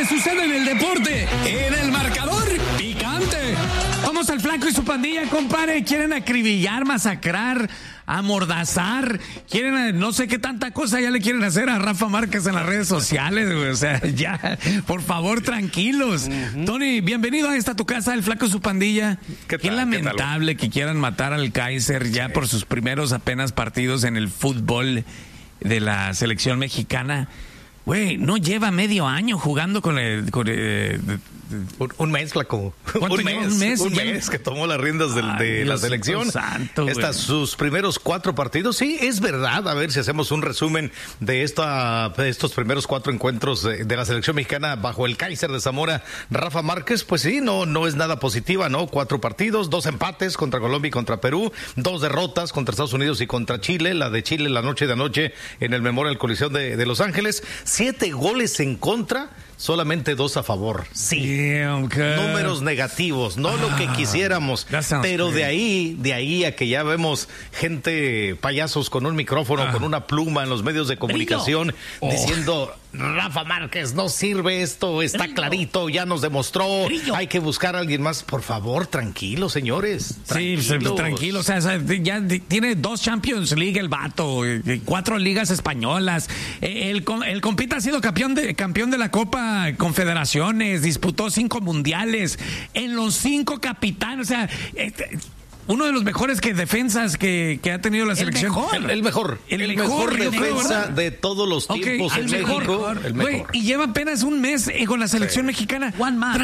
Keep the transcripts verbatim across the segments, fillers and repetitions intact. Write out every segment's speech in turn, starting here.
que sucede en el deporte, en el marcador picante. Vamos al Flaco y su pandilla, compadre. Quieren acribillar, masacrar, amordazar. Quieren, no sé qué tanta cosa ya le quieren hacer a Rafa Márquez en las redes sociales, güey. O sea, ya, por favor, tranquilos. Uh-huh. Tony, bienvenido a esta tu casa, el Flaco y su pandilla. Qué, qué tal, lamentable qué tal, que quieran matar al Kaiser ya sí. por sus primeros apenas partidos en el fútbol de la selección mexicana. Güey, no lleva medio año jugando con el... Con el un, un mes, Flaco. Un mes, un mes, un mes que tomó las riendas de, Ay, de la selección. Santo, Estas sus primeros cuatro partidos. Sí, es verdad. A ver si hacemos un resumen de esta de estos primeros cuatro encuentros de, de la selección mexicana bajo el Kaiser de Zamora, Rafa Márquez. Pues sí, no, no es nada positiva, ¿no? Cuatro partidos, dos empates contra Colombia y contra Perú, dos derrotas contra Estados Unidos y contra Chile. La de Chile la noche de anoche en el Memorial Coliseum de, de Los Ángeles. Siete goles en contra. Solamente dos a favor. Sí. Damn, números negativos, no ah, lo que quisiéramos. Pero great. de ahí, de ahí a que ya vemos gente, payasos con un micrófono, ah. con una pluma en los medios de comunicación, oh. diciendo, Rafa Márquez, no sirve esto, está Brillo. clarito, ya nos demostró, Brillo. hay que buscar a alguien más. Por favor, tranquilos, señores. Tranquilos. Sí, tranquilo, o sea, ya tiene dos Champions League el vato, cuatro ligas españolas. El, el compita ha sido campeón de, campeón de la Copa Confederaciones, disputó cinco mundiales, en los cinco capitanes, o sea, este, uno de los mejores que defensas que, que ha tenido la selección. Mejor. El, el mejor, el, el mejor, mejor defensa creo, de todos los tiempos okay, en México. Mejor. El mejor. Wey, y lleva apenas un mes con la selección sí. mexicana.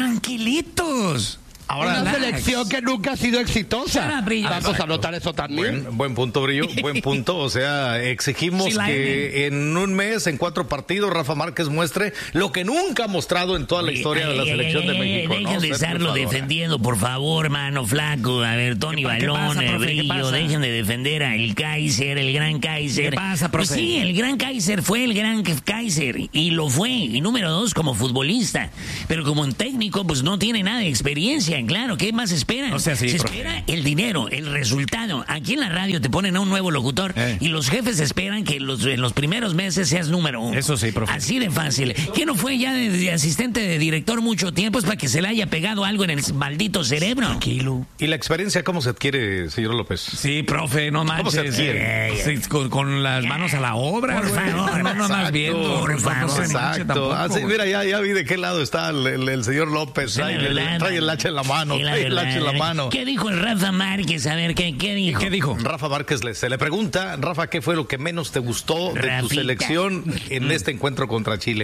Tranquilitos. Ahora, una selección que nunca ha sido exitosa. Vamos a anotar eso también. Buen, buen punto, Brillo. Buen punto. O sea, exigimos sí, que en un mes, en cuatro partidos, Rafa Márquez muestre lo que nunca ha mostrado en toda la historia ay, de la ay, selección ay, de México. Dejen ¿no? de estarlo defendiendo, por favor, hermano Flaco. A ver, Tony Balón, pasa, Brillo, dejen de defender al Kaiser, el gran Kaiser. ¿Qué pasa, profe? Pues sí, el gran Kaiser fue el gran Kaiser y lo fue. Y número dos, como futbolista. Pero como un técnico, pues no tiene nada de experiencia. Claro, ¿qué más esperan? O sea, sí, Se profe. espera el dinero, el resultado. Aquí en la radio te ponen a un nuevo locutor eh. y los jefes esperan que los, en los primeros meses seas número uno. Eso sí, profe. Así de fácil. ¿Qué no fue ya de, de asistente de director mucho tiempo? Es para que se le haya pegado algo en el maldito cerebro. Tranquilo. ¿Y la experiencia cómo se adquiere, señor López? Sí, profe, no manches. ¿Cómo se adquiere? Eh, sí, con, con las manos a la obra. Por güey. favor. No, no más viendo. Por favor. Exacto. Tampoco, ah, sí, mira, ya, ya vi de qué lado está el, el, el señor López. Sí, trae, el, verdad, trae el hacha en la mano. Sí, la trae el verdad, hacha en la mano. ¿Qué dijo el Rafa Márquez? A ver, ¿qué, qué dijo? ¿Qué dijo? Rafa Márquez le, se le pregunta, Rafa, ¿qué fue lo que menos te gustó de Rafita. tu selección en este encuentro contra Chile?